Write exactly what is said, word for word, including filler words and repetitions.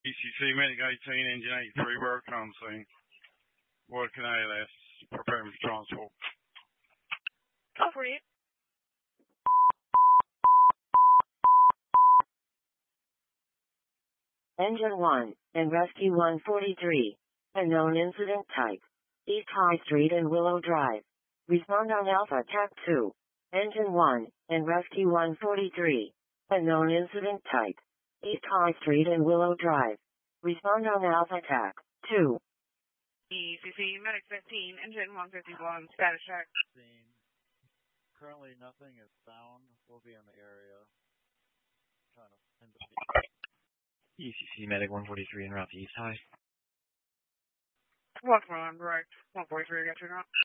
E C C Medic eighteen, Engine eighty-three, work on scene. Working A L S, preparing for transport. Call for you. Engine one, and Rescue one forty-three. Unknown incident type. East High Street and Willow Drive. Respond on Alpha T A C two. Engine one, and Rescue one forty-three. Unknown incident type. East High Street and Willow Drive. Respond on Alpha T A C two. E C C Medic fifteen, Engine one fifty-one, status check. Currently nothing is found. We'll be in the area. Trying to find the E C C Medic one forty-three en route to East High. Welcome on direct one forty-three, got you now.